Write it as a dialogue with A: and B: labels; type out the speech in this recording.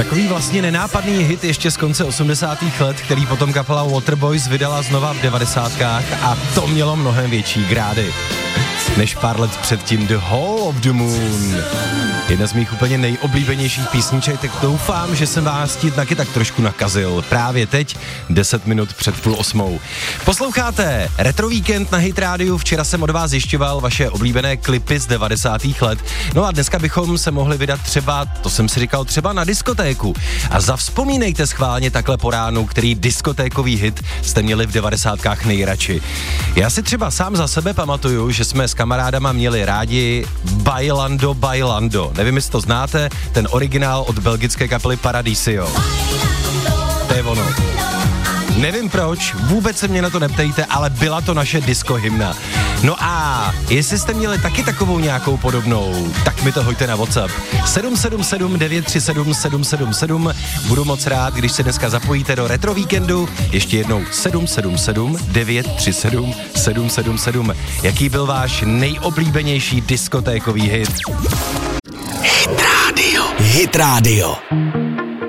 A: Takový vlastně nenápadný hit ještě z konce 80. let, který potom kapela Waterboys vydala znova v 90kách a to mělo mnohem větší grády než pár let předtím The Hall of the Moon. Jedna z mých úplně nejoblíbenějších písniček, tak doufám, že jsem vás tím taky tak trošku nakazil. Právě teď, 10 minut před 7:30. Posloucháte Retro Víkend na Hit Rádiu. Včera jsem od vás zjišťoval vaše oblíbené klipy z 90. let. No a dneska bychom se mohli vydat třeba, to jsem si říkal, třeba na diskotéku. A zavzpomínejte schválně takhle po ránu, který diskotékový hit jste měli v 90kách nejradši. Já si třeba sám za sebe pamatuju, že jsme s kamarádama měli rádi Bailando Bailando. Nevím, jestli to znáte, ten originál od belgické kapely Paradiso. To je ono. Nevím proč, vůbec se mě na to neptejte, ale byla to naše disco hymna. No a jestli jste měli taky takovou nějakou podobnou, tak mi to hoďte na WhatsApp. 777 937 777. Budu moc rád, když se dneska zapojíte do Retro Víkendu. Ještě jednou 777 937 777. Jaký byl váš nejoblíbenější diskotékový hit?
B: Hit Radio. Hit Radio.